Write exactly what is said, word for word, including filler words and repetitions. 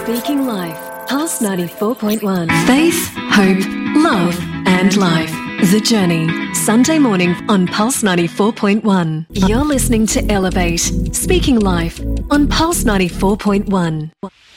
Speaking Life, Pulse ninety-four point one. Faith, hope, love and life. The Journey, Sunday morning on Pulse ninety-four point one. You're listening to Elevate, Speaking Life on Pulse ninety-four point one.